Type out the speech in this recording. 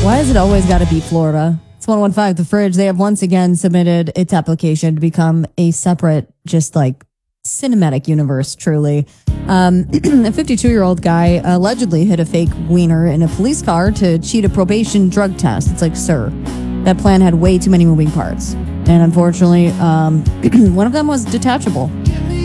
Why has it always got to be Florida? It's 115, The Fridge. They have once again submitted its application to become a separate, just like cinematic universe, truly. A 52-year-old guy allegedly hid a fake wiener in a police car to cheat a probation drug test. It's like, sir, that plan had way too many moving parts. And unfortunately, one of them was detachable.